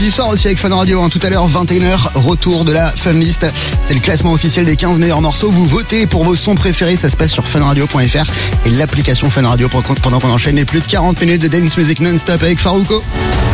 Soir aussi avec Fun Radio, tout à l'heure 21h, retour de la Fun List. C'est le classement officiel des 15 meilleurs morceaux. Vous votez pour vos sons préférés, ça se passe sur funradio.fr et l'application Fun Radio pendant qu'on enchaîne les plus de 40 minutes de dance music non-stop avec Farouko.